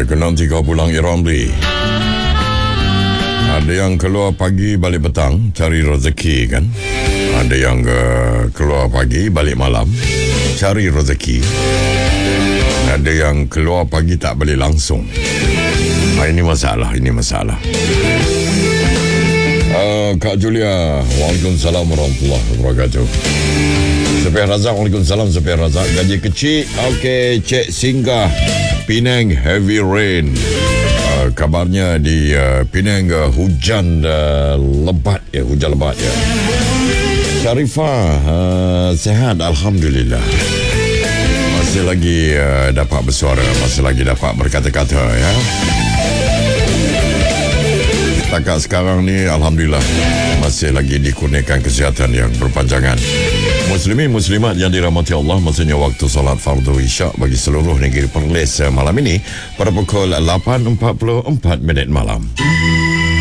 Nanti kau pulang Ramli. Ada yang keluar pagi balik petang cari rezeki kan. Ada yang keluar pagi balik malam cari rezeki. Ada yang keluar pagi tak balik langsung. Ini masalah. Kak Julia, Waalaikumsalam warahmatullahi wabarakatuh. Sofian Razak, Waalaikumsalam Sofian Razak. Gaji kecil, okey, Cik Singgah Penang heavy rain. Kabarnya di Penang hujan lebat ya. Syarifah sehat alhamdulillah. Masih lagi dapat bersuara, masih lagi dapat berkata-kata ya. Setakat sekarang ni alhamdulillah masih lagi dikurniakan kesihatan yang berpanjangan. Muslimin muslimat yang dirahmati Allah, maksudnya waktu solat fardu isyak bagi seluruh negeri Perlis malam ini pada pukul 8.44 malam.